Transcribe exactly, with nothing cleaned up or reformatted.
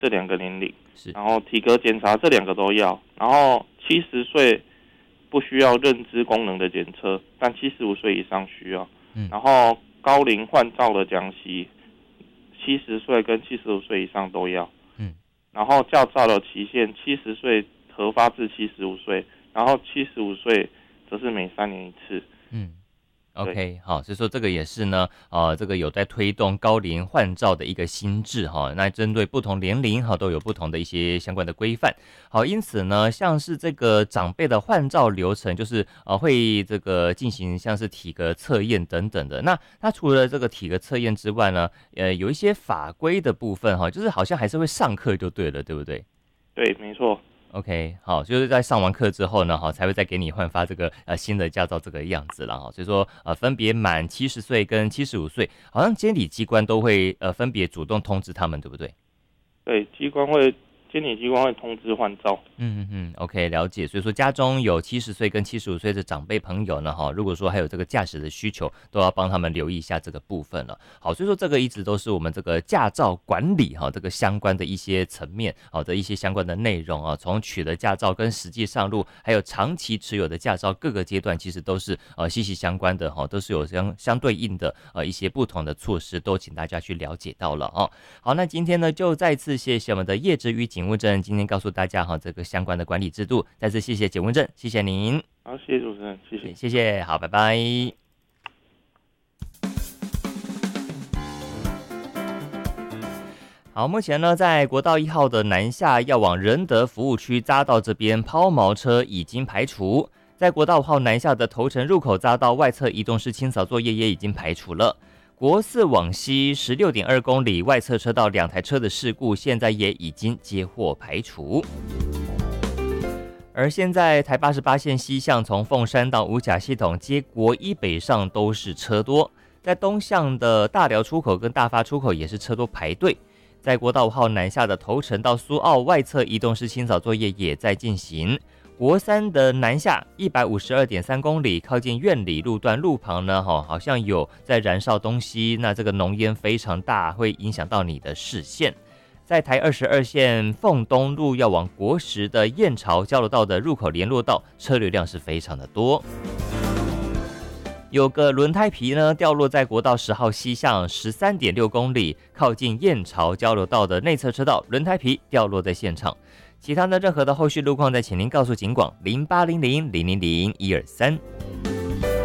这两个年龄， 是， 然后体格检查这两个都要，然后七十岁不需要认知功能的检测，但七十五岁以上需要。嗯，然后高龄换照的讲习，七十岁跟七十五岁以上都要。嗯，然后驾照的期限，七十岁核发至七十五岁，然后七十五岁则是每三年一次。 嗯。OK， 好，所以说这个也是呢，呃，这个有在推动高龄换照的一个新制哈，那针对不同年龄哈都有不同的一些相关的规范。好，因此呢，像是这个长辈的换照流程，就是呃会这个进行像是体格测验等等的。那它除了这个体格测验之外呢，呃，有一些法规的部分哈，就是好像还是会上课就对了，对不对？ 对，没错。 OK， 好，就是在上完课之后呢，哈，才会再给你换发这个呃新的驾照这个样子了哈。所以说呃，分别满七十岁跟七十五岁，好像监理机关都会呃分别主动通知他们，对不对？ 对，机关会监理机关会通知换照。 嗯嗯嗯 ，OK， 了解。所以说家中有七十岁跟七十五岁的长辈朋友呢，哈，如果说还有这个驾驶的需求，都要帮他们留意一下这个部分了。好，所以说这个一直都是我们这个驾照管理哈，这个相关的一些层面，好的一些相关的内容啊，从取得驾照跟实际上路，还有长期持有的驾照各个阶段，其实都是呃息息相关的哈，都是有相相对应的呃一些不同的措施，都请大家去了解到了哦。好，那今天呢就再次谢谢我们的叶志宇警务证，今天告诉大家哈这个相关的管理制度，再次谢谢警务证，谢谢您。 好，谢谢主持人，谢谢， 谢谢，好，拜拜。好，目前呢，在国道一号的南下要往仁德服务区匝道这边抛锚车已经排除，在国道五号南下的头城入口匝道外侧移动式清扫作业也已经排除了。国四往西 十六点二公里外侧车道两台车的事故，现在也已经接获排除。而现在台八十八线西向从凤山到五甲系统接国一北上都是车多，在东向的大寮出口跟大发出口也是车多排队。在国道五号南下的头城到苏澳外侧移动式清扫作业也在进行。国三的南下 一百五十二点三公里，靠近苑里路段路旁呢，好像有在燃烧东西，那这个浓烟非常大，会影响到你的视线。在台二十二线凤东路要往国十的燕巢交流道的入口联络道，车流量是非常的多。有个轮胎皮呢掉落在国道十号西向 十三点六公里，靠近燕巢交流道的内侧车道，轮胎皮掉落在现场。其他的任何的后续路况，再请您告诉警广零八零零零零零一二三。